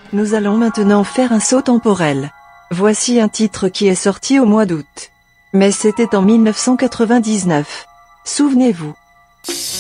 Nous allons maintenant faire un saut temporel. Voici un titre qui est sorti au mois d'août. Mais c'était en 1999. Souvenez-vous.